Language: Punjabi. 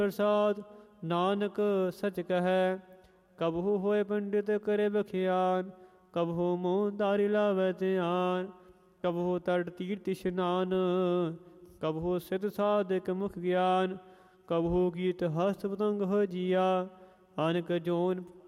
ਪ੍ਰਸਾਦ ਨਾਨਕ ਸਚ ਕਹੈ। ਕਬਹੂ ਹੋਏ ਪੰਡਿਤ ਕਰੇ ਬਖਿਆਨ, ਕਬਹੂ ਮੂੰਹ ਧਾਰੀ ਲਾਵੈ ਧਿਆਨ। ਕਬਹੂ ਤਟ ਤੀਰਥ ਇਸ਼ਨਾਨ, ਕਬਹੂ ਸਿਧ ਸਾਧਕ ਮੁਖ ਗਿਆਨ। ਕਬਹੂ ਗੀਤ ਹਸਤ ਪਤੰਗ ਹੋ ਜੀਆ, ਅਨਕ ਜੋਨ